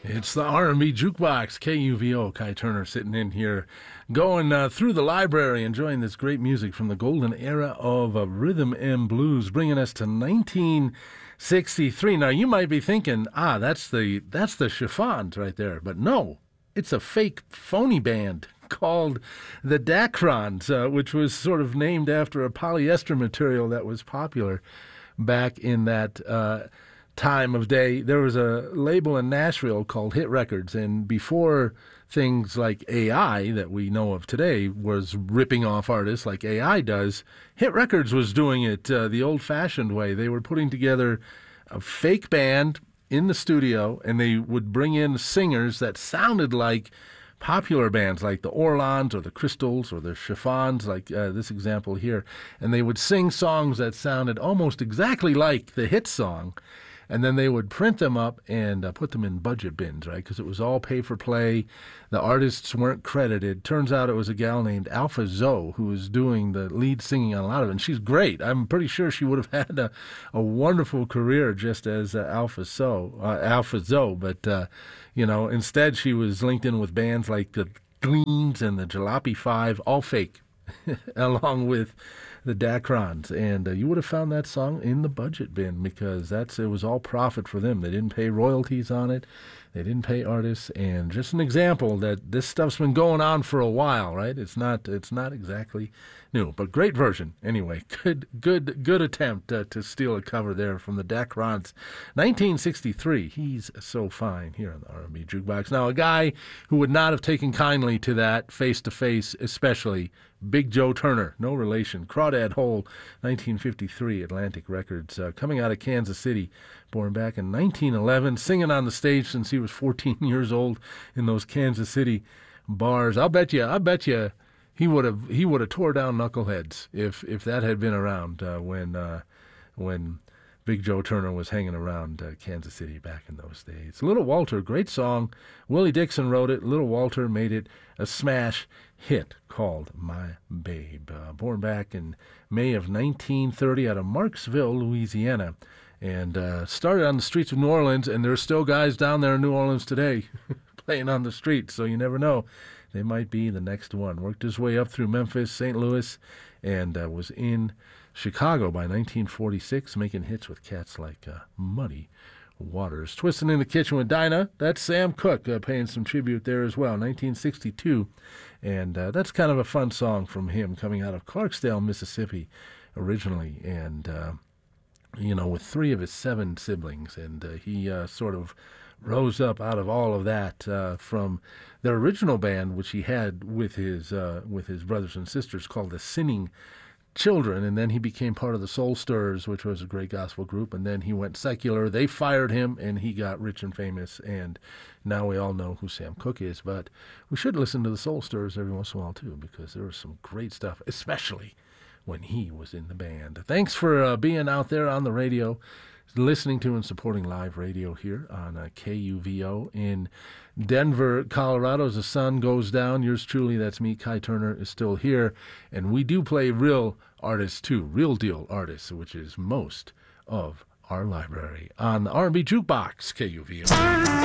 It's the R&B Jukebox, KUVO. Kai Turner sitting in here, going through the library, enjoying this great music from the golden era of rhythm and blues, bringing us to 1963. Now, you might be thinking, that's the Chiffons right there. But no, it's a fake, phony band called the Dacrons, which was sort of named after a polyester material that was popular back in that time of day. There was a label in Nashville called Hit Records, and before things like AI that we know of today was ripping off artists like AI does, Hit Records was doing it the old-fashioned way. They were putting together a fake band in the studio, and they would bring in singers that sounded like popular bands like the Orlons or the Crystals or the Chiffons, like this example here, and they would sing songs that sounded almost exactly like the hit song. And then they would print them up and put them in budget bins, right? Because it was all pay-for-play. The artists weren't credited. Turns out it was a gal named Alpha Zoe who was doing the lead singing on a lot of it. And she's great. I'm pretty sure she would have had a wonderful career just as Alpha Zoe. But, instead she was linked in with bands like the Gleans and the Jalopy Five, all fake, along with the Dacrons, and you would have found that song in the budget bin because it was all profit for them. They didn't pay royalties on it. They didn't pay artists, and just an example that this stuff's been going on for a while, right? It's not exactly new, but great version anyway. Good attempt to steal a cover there from the Dacrons. 1963. He's so fine here on the R&B Jukebox. Now, a guy who would not have taken kindly to that face to face, especially Big Joe Turner, no relation. Crawdad Hole, 1953, Atlantic Records, coming out of Kansas City, born back in 1911, singing on the stage since he was 14 years old in those Kansas City bars. I'll bet you, he would have tore down Knuckleheads if that had been around when Big Joe Turner was hanging around Kansas City back in those days. Little Walter, great song. Willie Dixon wrote it. Little Walter made it a smash hit called My Babe. Born back in May of 1930 out of Marksville, Louisiana, and started on the streets of New Orleans, and there's still guys down there in New Orleans today playing on the streets, so you never know. They might be the next one. Worked his way up through Memphis, St. Louis, and was in Chicago by 1946, making hits with cats like Muddy Waters. Twisting in the Kitchen with Dinah, that's Sam Cooke paying some tribute there as well, 1962. And that's kind of a fun song from him, coming out of Clarksdale, Mississippi originally, and, with 3 of his 7 siblings. And he sort of rose up out of all of that from their original band, which he had with his brothers and sisters, called the Sinning Children, and then he became part of the Soul Stirrers, which was a great gospel group, and then he went secular. They fired him, and he got rich and famous, and now we all know who Sam Cooke is. But we should listen to the Soul Stirrers every once in a while, too, because there was some great stuff, especially when he was in the band. Thanks for being out there on the radio, listening to and supporting live radio here on KUVO in Denver, Colorado. As the sun goes down, yours truly, that's me, Kai Turner, is still here. And we do play real artists, too, real deal artists, which is most of our library on the R&B Jukebox, KUVO.